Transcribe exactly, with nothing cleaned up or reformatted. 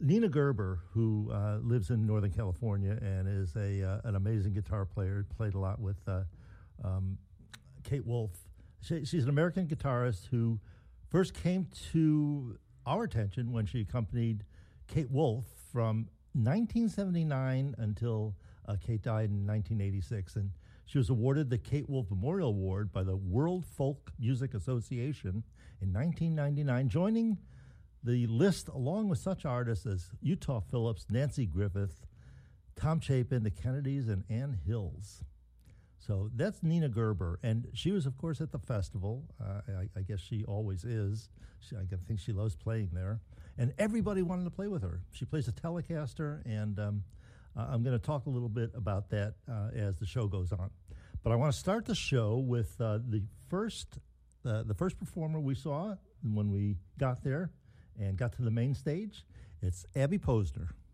Nina Gerber, who uh, lives in Northern California and is a uh, an amazing guitar player, played a lot with uh, um, Kate Wolf. She, she's an American guitarist who first came to our attention when she accompanied Kate Wolf from nineteen seventy-nine until uh, Kate died in nineteen eighty-six. And she was awarded the Kate Wolf Memorial Award by the World Folk Music Association in nineteen ninety-nine, joining the list along with such artists as Utah Phillips, Nancy Griffith, Tom Chapin, the Kennedys, and Ann Hills. So that's Nina Gerber, and she was, of course, at the festival. Uh, I, I guess she always is. She, I think she loves playing there, and everybody wanted to play with her. She plays a Telecaster, and um, uh, I'm going to talk a little bit about that uh, as the show goes on. But I want to start the show with uh, the first, uh, the first performer we saw when we got there and got to the main stage. It's Abby Posner.